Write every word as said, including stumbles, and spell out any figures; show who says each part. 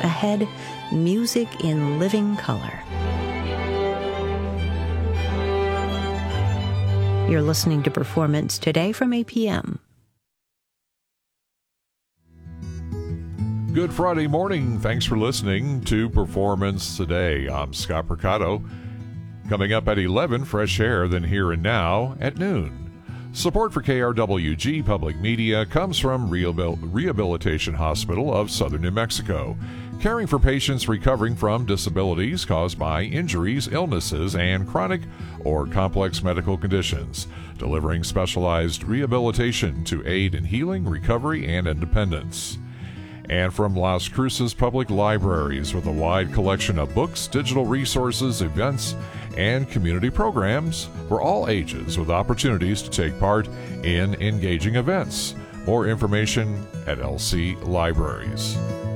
Speaker 1: Ahead, music in living color. You're listening to Performance Today from A P M.
Speaker 2: Good Friday morning. Thanks for listening to Performance Today. I'm Scott Percato. Coming up at eleven, Fresh Air, then Here and Now at noon. Support for K R W G Public Media comes from Rehabil- Rehabilitation Hospital of Southern New Mexico, caring for patients recovering from disabilities caused by injuries, illnesses, and chronic or complex medical conditions, delivering specialized rehabilitation to aid in healing, recovery, and independence. And from Las Cruces Public Libraries, with a wide collection of books, digital resources, events, and community programs for all ages, with opportunities to take part in engaging events. More information at L C Libraries.